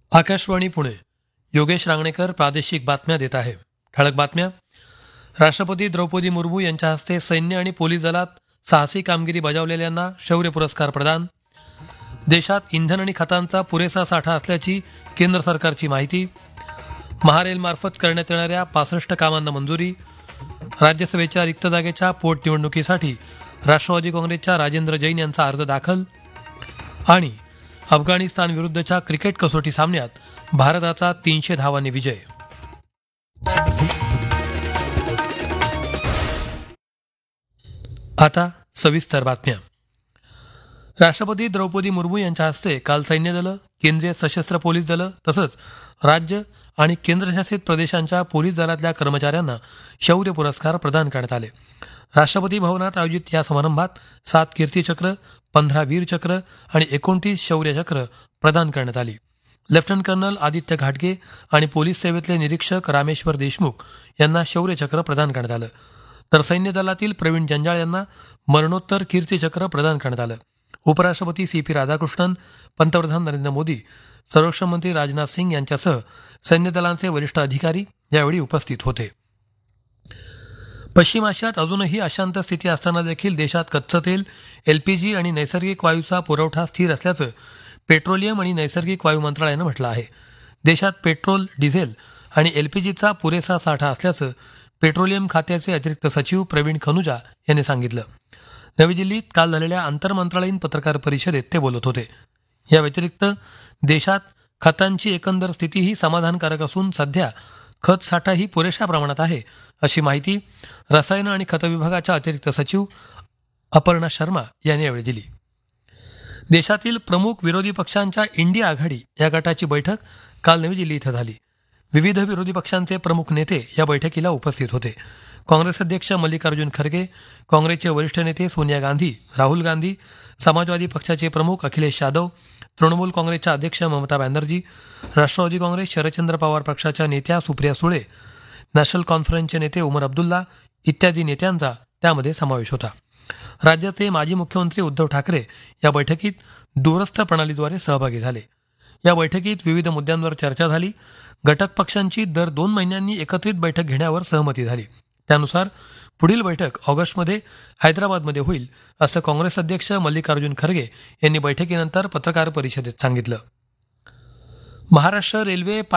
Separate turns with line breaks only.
आकाशवाणी पुणे. योगेश रांगणेकर प्रादेशिक बातम्या देत आहे. ठळक बातम्या. राष्ट्रपती द्रौपदी मुर्मू यांच्या हस्ते सैन्य आणि पोलीस दलात साहसी कामगिरी बजावलेल्यांना शौर्य पुरस्कार प्रदान. देशात इंधन आणि खतांचा पुरेसा साठा असल्याची केंद्र सरकारची माहिती. महारेलमार्फत करण्यात येणाऱ्या 65 कामांना मंजुरी. राज्यसभेच्या रिक्त जागेच्या पोटनिवडणुकीसाठी राष्ट्रवादी काँग्रेसच्या राजेंद्र जैन यांचा अर्ज दाखल. आणि अफगाणिस्तान विरुद्धच्या क्रिकेट कसोटी सामन्यात भारताचा 300 धावांनी विजय. आता सविस्तर बातम्या. राष्ट्रपती द्रौपदी मुर्मू यांच्या हस्ते काल सैन्य दलं, केंद्रीय सशस्त्र पोलीस दलं तसंच राज्य आणि केंद्रशासित प्रदेशांच्या पोलीस दलातल्या कर्मचाऱ्यांना शौर्य पुरस्कार प्रदान करण्यात आले. राष्ट्रपती भवनात आयोजित या समारंभात 7 कीर्तीचक्र, 15 वीरचक्र आणि 29 शौर्यचक्र प्रदान करण्यात आली. लेफ्टनंट कर्नल आदित्य घाटगे आणि पोलीस सेवेतले निरीक्षक रामेश्वर देशमुख यांना शौर्यचक्र प्रदान करण्यात आलं. तर सैन्य दलातील प्रवीण जंजाळ यांना मरणोत्तर कीर्तीचक्र प्रदान करण्यात आलं. उपराष्ट्रपती CP राधाकृष्णन, पंतप्रधान नरेंद्र मोदी, संरक्षण मंत्री राजनाथ सिंग यांच्यासह सैन्य दलांचे वरिष्ठ अधिकारी यावेळी उपस्थित होते. पश्चिम आशियात अजूनही अशांत स्थिती असताना देखील देशात कच्चं तेल, LPG आणि नैसर्गिक वायूचा पुरवठा स्थिर असल्याचं पेट्रोलियम आणि नैसर्गिक वायू मंत्रालयानं म्हटलं आहे. देशात पेट्रोल, डिझेल आणि LPGचा पुरेसा साठा असल्याचं पेट्रोलियम खात्याचे अतिरिक्त सचिव प्रवीण खनुजा यांनी सांगितलं. नवी दिल्लीत काल झालेल्या आंतरमंत्रालयीन पत्रकार परिषदेत ते बोलत होते. या व्यतिरिक्त देशात खतांची एकंदर स्थितीही समाधानकारक असून सध्या खत साठाही पुरेशा प्रमाणात आहे, अशी माहिती रसायनं आणि खतं विभागाच्या अतिरिक्त सचिव अपर्णा शर्मा यांनी यावेळी दिली. देशातील प्रमुख विरोधी पक्षांच्या इंडिया आघाडी या गटाची बैठक काल नवी दिल्ली इथं झाली. विविध विरोधी पक्षांचे प्रमुख नेते या बैठकीला उपस्थित होते. काँग्रेस अध्यक्ष मल्लिकार्जुन खरगे, काँग्रेसचे वरिष्ठ नेते सोनिया गांधी, राहुल गांधी, समाजवादी पक्षाचे प्रमुख अखिलेश यादव, तृणमूल काँग्रेसच्या अध्यक्ष ममता बॅनर्जी, राष्ट्रवादी काँग्रेस शरदचंद्र पवार पक्षाच्या नेत्या सुप्रिया सुळे, नॅशनल कॉन्फरन्सचे नेते उमर अब्दुल्ला इत्यादी नेत्यांचा त्यामध्ये समावेश होता. राज्याचे माजी मुख्यमंत्री उद्धव ठाकरे या बैठकीत दूरस्थ प्रणालीद्वारे सहभागी झाले. या बैठकीत विविध मुद्द्यांवर चर्चा झाली. घटक पक्षांची दर 2 महिन्यांनी एकत्रित बैठक घेण्यावर सहमती झाली. त्यानुसार पुढील बैठक ऑगस्टमध्ये हैदराबादमध्ये होईल, असं काँग्रेस अध्यक्ष मल्लिकार्जुन खरगे यांनी बैठकीनंतर पत्रकार परिषदेत सांगितलं. महाराष्ट्र रेल्वे